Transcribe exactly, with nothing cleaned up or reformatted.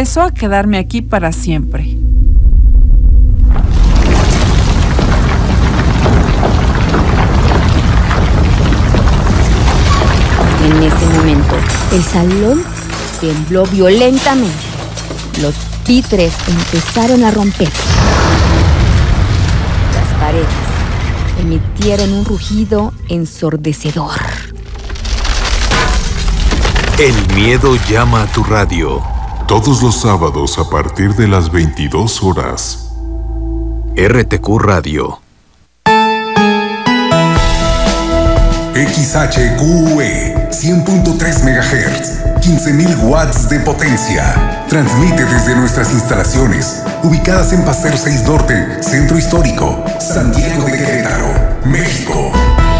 regreso a quedarme aquí para siempre. En ese momento, el salón tembló violentamente. Los títeres empezaron a romperse. Las paredes emitieron un rugido ensordecedor. El miedo llama a tu radio. Todos los sábados a partir de las veintidós horas. R T Q Radio. X H Q E cien punto tres megahertz, quince mil watts de potencia. Transmite desde nuestras instalaciones, ubicadas en Paseo seis Norte, Centro Histórico, Santiago de Querétaro, México.